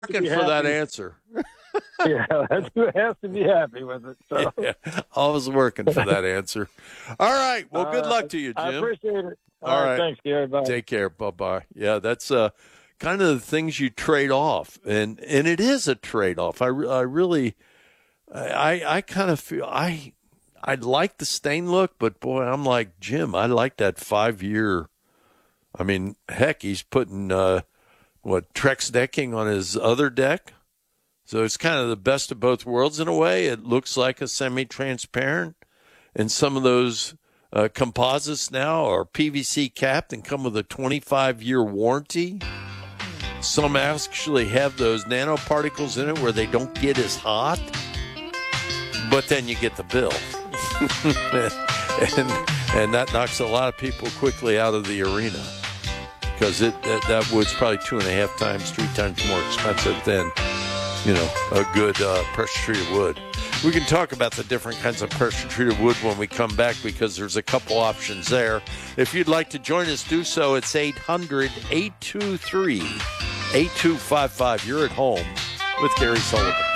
working for that answer. Yeah, that's who has to be happy with it. So. Yeah, always working for that answer. All right. Well, good luck to you, Jim. I appreciate it. All right. Thanks, Gary. Bye. Take care. Bye-bye. Yeah, that's kind of the things you trade off. And it is a trade-off. I really kind of feel I like the stain look, but, boy, I'm like, Jim, I like that 5-year. I mean, heck, he's putting, Trex decking on his other deck. So it's kind of the best of both worlds in a way. It looks like a semi-transparent. And some of those composites now are PVC capped and come with a 25-year warranty. Some actually have those nanoparticles in it where they don't get as hot. But then you get the bill. and that knocks a lot of people quickly out of the arena. Because that wood's probably 2.5 times, 3 times more expensive than a good pressure-treated wood. We can talk about the different kinds of pressure-treated wood when we come back because there's a couple options there. If you'd like to join us, do so. It's 800-823-8255. You're at home with Gary Sullivan.